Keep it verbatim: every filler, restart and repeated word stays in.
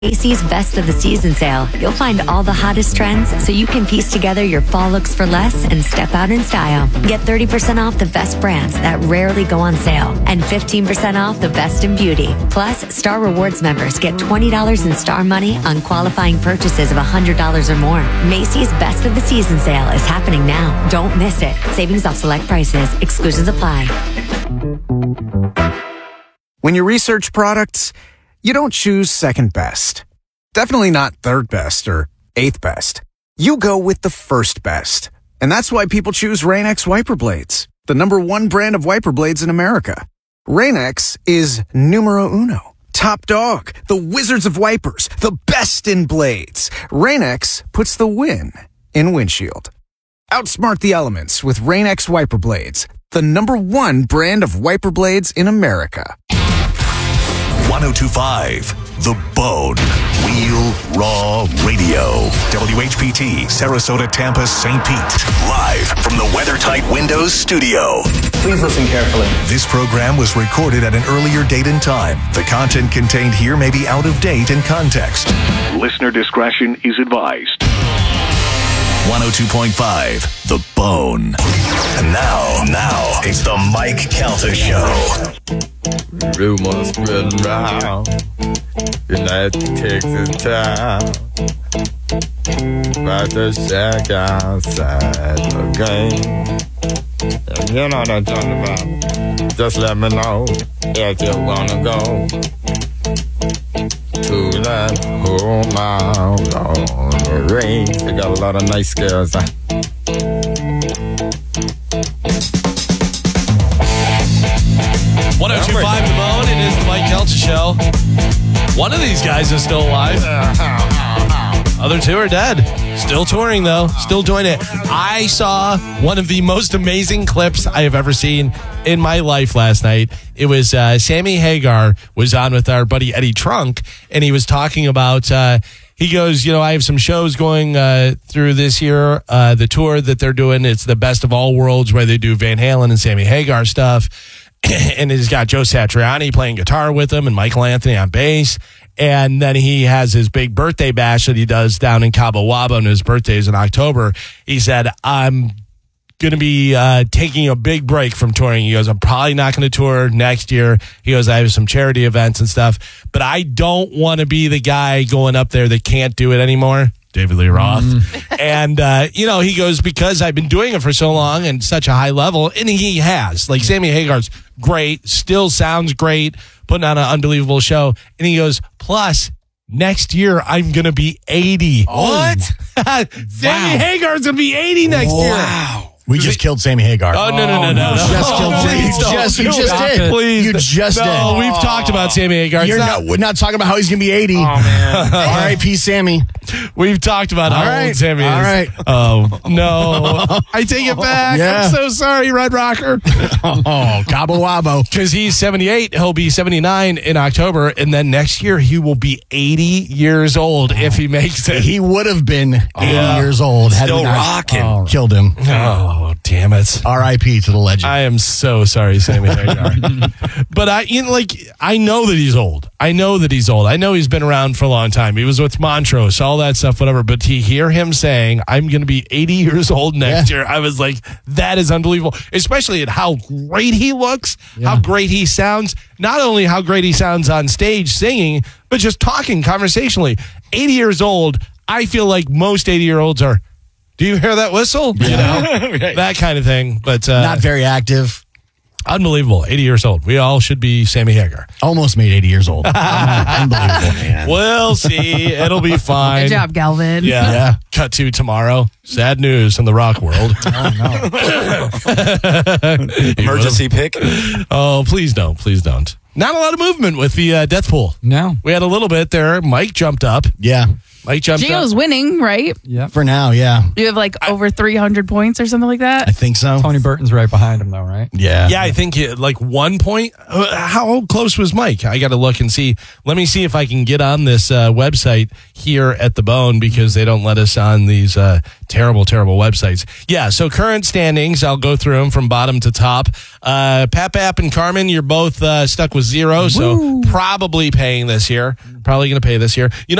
Macy's Best of the Season sale, you'll find all the hottest trends so you can piece together your fall looks for less and step out in style. Get thirty percent off the best brands that rarely go on sale and fifteen percent off the best in beauty. Plus, Star Rewards members get twenty dollars in Star Money on qualifying purchases of one hundred dollars or more. Macy's Best of the Season sale is happening now. Don't miss it. Savings off select prices. Exclusions apply. When you research products, you don't choose second best. Definitely not third best or eighth best. You go with the first best. And that's why people choose Rain-X wiper blades, the number one brand of wiper blades in America. Rain-X is numero uno. Top dog, the wizards of wipers, the best in blades. Rain-X puts the win in windshield. Outsmart the elements with Rain-X wiper blades, the number one brand of wiper blades in America. one oh two point five The Bone. Real Raw Radio. W H P T, Sarasota, Tampa, Saint Pete. Live from the WeatherTight Windows studio. Please listen carefully. This program was recorded at an earlier date and time. The content contained here may be out of date in context. Listener discretion is advised. one oh two point five The Bone. And now, now, it's the Mike Calta Show. Rumors spreading around United Texas town about the shack outside the game. And you know what I'm talking about. Just let me know if you wanna go to that whole mile on the range. They got a lot of nice girls. Huh? one oh two point five The Bone. It is the Mike Calta Show. One of these guys is still alive. Other two are dead. Still touring, though. Still doing it. I saw one of the most amazing clips I have ever seen in my life last night. It was uh, Sammy Hagar was on with our buddy Eddie Trunk, and he was talking about... Uh, He goes, you know, I have some shows going uh, through this year. Uh, the tour that they're doing, it's the best of all worlds, where they do Van Halen and Sammy Hagar stuff. And he's got Joe Satriani playing guitar with him and Michael Anthony on bass. And then he has his big birthday bash that he does down in Cabo Wabo, and his birthday is in October. He said, I'm going to be uh, taking a big break from touring. He goes, I'm probably not going to tour next year. He goes, I have some charity events and stuff, but I don't want to be the guy going up there that can't do it anymore. David Lee Roth. Mm. And, uh, you know, he goes, because I've been doing it for so long and such a high level, and he has. Like, Sammy Hagar's great, still sounds great, putting on an unbelievable show. And he goes, plus, next year, I'm going to be eighty. Oh. What? Sammy wow. Hagar's going to be eighty next wow. year. Wow. We just killed Sammy Hagar. Oh, no, no, no, no. You just killed Sammy. You just, you just did. Please. You just no, did. No, we've talked about Sammy Hagar. You're not, we're not talking about how he's going to be eighty. Oh, man. R I P Sammy. We've talked about how right. old Sammy is. All right. Oh, no. I take it back. Yeah. I'm so sorry, Red Rocker. Oh, Cabo Wabo. Because he's seventy-eight. He'll be seventy-nine in October. And then next year, he will be eighty years old if he makes it. He would have been eighty yeah. years old. Had Still rocking. Oh, killed him. Oh, damn it. R I P to the legend. I am so sorry, Sammy Hagar. But I, you know, like, I know that he's old. I know that he's old. I know he's been around for a long time. He was with Montrose, all that stuff, whatever. But to hear him saying, I'm going to be eighty years old next yeah. year, I was like, that is unbelievable. Especially at how great he looks, yeah. how great he sounds. Not only how great he sounds on stage singing, but just talking conversationally. eighty years old, I feel like most eighty-year-olds are, do you hear that whistle? Yeah. You know, right. That kind of thing. But uh, not very active. Unbelievable. eighty years old. We all should be Sammy Hagar. Almost made eighty years old. Unbelievable, man. We'll see. It'll be fine. Good job, Galvin. Yeah. yeah. Cut to tomorrow. Sad news in the rock world. Oh, no. Emergency pick? Oh, please don't. Please don't. Not a lot of movement with the uh, death pool. No. We had a little bit there. Mike jumped up. Yeah. Mike jumped Gio's up. winning, right? Yeah. For now, yeah. You have like over three hundred points or something like that. I think so. Tony Burton's right behind him, though, right? Yeah. Yeah, I think it, like one point. Uh, How close was Mike? I got to look and see. Let me see if I can get on this uh, website here at the Bone because they don't let us on these uh, terrible, terrible websites. Yeah, so current standings, I'll go through them from bottom to top. Uh, Pap App and Carmen, you're both uh, stuck with zero, so probably paying this year. Probably going to pay this year. You know.